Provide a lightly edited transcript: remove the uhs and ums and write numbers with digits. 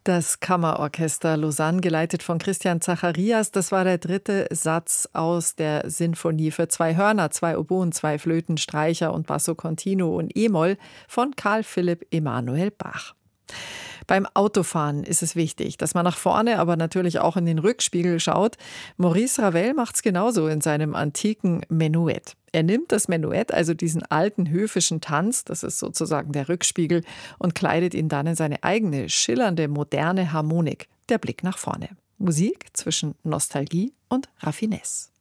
Das Kammerorchester Lausanne, geleitet von Christian Zacharias, das war der dritte Satz aus der Sinfonie für zwei Hörner, zwei Oboen, zwei Flöten, Streicher und Basso Continuo und E-Moll von Carl Philipp Emanuel Bach. Beim Autofahren ist es wichtig, dass man nach vorne, aber natürlich auch in den Rückspiegel schaut. Maurice Ravel macht es genauso in seinem antiken Menuett. Er nimmt das Menuett, also diesen alten höfischen Tanz, das ist sozusagen der Rückspiegel, und kleidet ihn dann in seine eigene, schillernde, moderne Harmonik, der Blick nach vorne. Musik zwischen Nostalgie und Raffinesse.